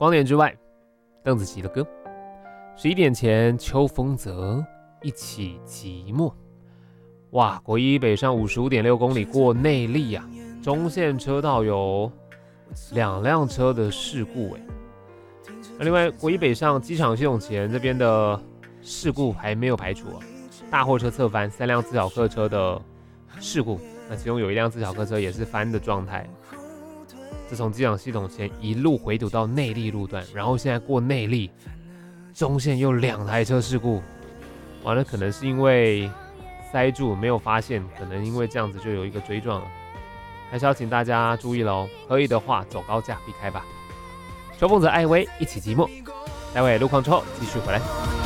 光年之外，邓紫棋的歌。11点前，秋风泽，一起寂寞。哇，国一北上55.6公里过内坜啊，中线车道有2辆车的事故另外，国一北上机场系统前这边的事故还没有排除大货车侧翻，3辆自小客车的事故，那其中有1辆自小客车也是翻的状态。自从机场系统前一路回堵到内坜路段，然后现在过内坜，中线又2台车事故，完了可能是因为塞住没有发现，可能因为这样子就有一个追撞了，还是要请大家注意咯，可以的话走高架避开吧。秋风泽艾薇一起寂寞，待会路况之后继续回来。